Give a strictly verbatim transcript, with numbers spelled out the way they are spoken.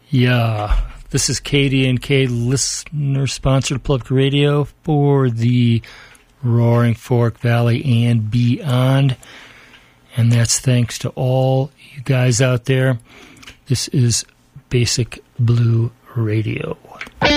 Yeah, this is K D N K listener-sponsored Public Radio for the Roaring Fork Valley and beyond. And that's thanks to all you guys out there. This is Basic Blue Radio.